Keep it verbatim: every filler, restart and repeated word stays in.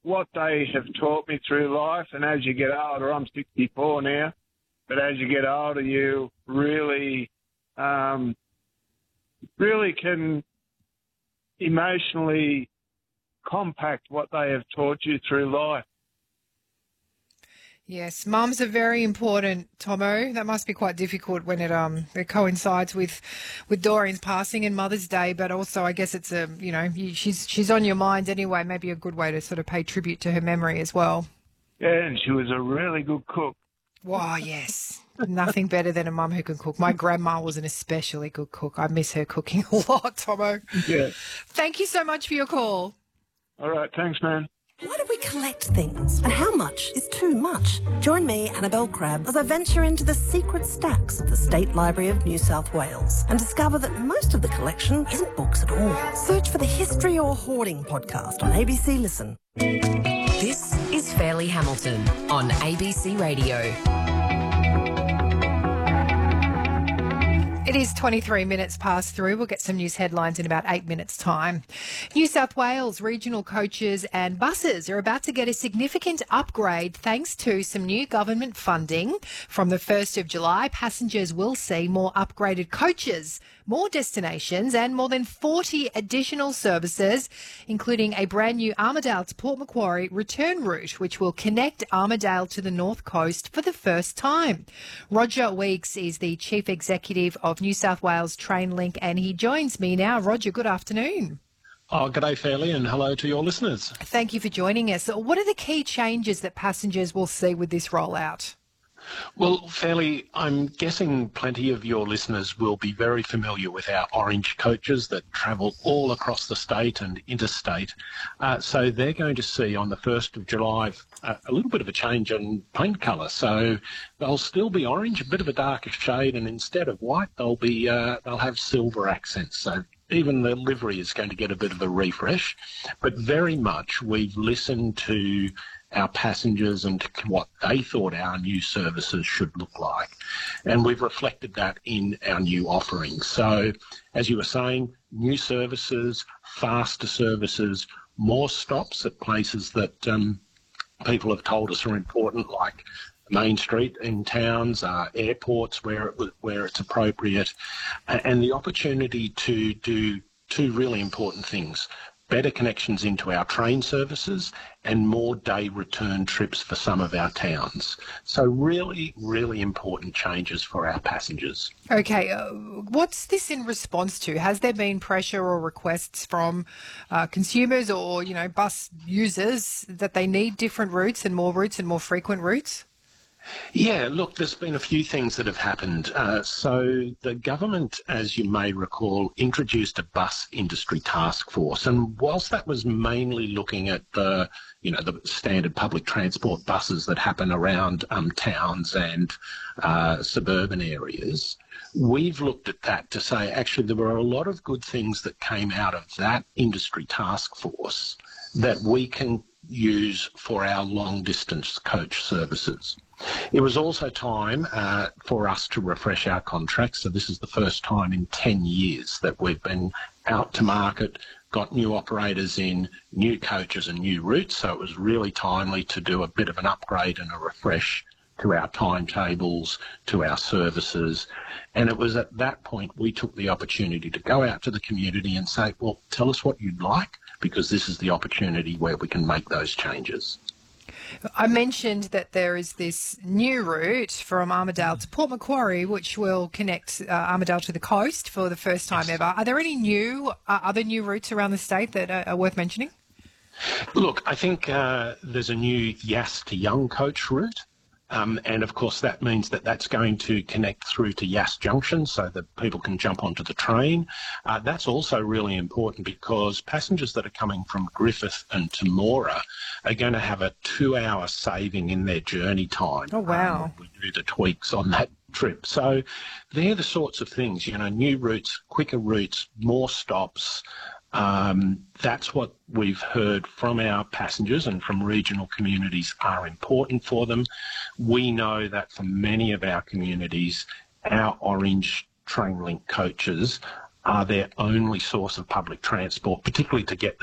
what they have taught me through life. And as you get older, I'm sixty-four now, but as you get older, you really, um, really can emotionally compact what they have taught you through life. Yes, mums are very important, Tomo. That must be quite difficult when it um it coincides with with Doreen's passing and Mother's Day, but also I guess it's a you know you, she's she's on your mind anyway. Maybe a good way to sort of pay tribute to her memory as well. Yeah, and she was a really good cook. Wow, yes. Nothing better than a mum who can cook. My grandma was an especially good cook. I miss her cooking a lot, Tomo. Yeah. Thank you so much for your call. All right, thanks, man. Why do we collect things? And how much is too much? Join me, Annabelle Crabb, as I venture into the secret stacks of the State Library of New South Wales and discover that most of the collection isn't books at all. Search for the History or Hoarding podcast on A B C Listen. This is Fairleigh Hamilton on A B C Radio. It is twenty-three minutes past through. We'll get some news headlines in about eight minutes' time. New South Wales regional coaches and buses are about to get a significant upgrade thanks to some new government funding. From the first of July, passengers will see more upgraded coaches, more destinations and more than forty additional services, including a brand new Armidale to Port Macquarie return route, which will connect Armidale to the North Coast for the first time. Roger Weeks is the Chief Executive of New South Wales Trainlink, and he joins me now. Roger, good afternoon. Oh, g'day, Fairleigh, and hello to your listeners. Thank you for joining us. What are the key changes that passengers will see with this rollout? Well, Fairleigh, I'm guessing plenty of your listeners will be very familiar with our orange coaches that travel all across the state and interstate. Uh, so they're going to see on the first of July uh, a little bit of a change in paint colour. So they'll still be orange, a bit of a darker shade, and instead of white, they'll be uh, they'll have silver accents. So even the livery is going to get a bit of a refresh. But very much we've listened to our passengers and what they thought our new services should look like. And we've reflected that in our new offerings. So, as you were saying, new services, faster services, more stops at places that um, people have told us are important, like Main Street in towns, uh, airports where it, where it's appropriate, and the opportunity to do two really important things: better connections into our train services and more day return trips for some of our towns. So really, really important changes for our passengers. Okay, uh, what's this in response to? Has there been pressure or requests from uh, consumers or, you know, bus users that they need different routes and more routes and more frequent routes? Yeah, look, there's been a few things that have happened. Uh, so the government, as you may recall, introduced a bus industry task force. And whilst that was mainly looking at the, you know, the standard public transport buses that happen around um, towns and uh, suburban areas, we've looked at that to say, actually, there were a lot of good things that came out of that industry task force that we can use for our long-distance coach services. It was also time uh, for us to refresh our contracts. So this is the first time in ten years that we've been out to market, got new operators in, new coaches and new routes. So it was really timely to do a bit of an upgrade and a refresh to our timetables, to our services. And it was at that point we took the opportunity to go out to the community and say, well, tell us what you'd like, because this is the opportunity where we can make those changes. I mentioned that there is this new route from Armidale to Port Macquarie, which will connect uh, Armidale to the coast for the first time ever. Are there any new, uh, other new routes around the state that are, are worth mentioning? Look, I think uh, there's a new Yass to Young coach route. Um, and, of course, that means that that's going to connect through to Yass Junction so that people can jump onto the train. Uh, that's also really important because passengers that are coming from Griffith and Temora are going to have a two-hour saving in their journey time. Oh, wow. Um, when we do the tweaks on that trip. So they're the sorts of things, you know, new routes, quicker routes, more stops. Um, that's what we've heard from our passengers and from regional communities are important for them. We know that for many of our communities, our orange Trainlink coaches are their only source of public transport, particularly to get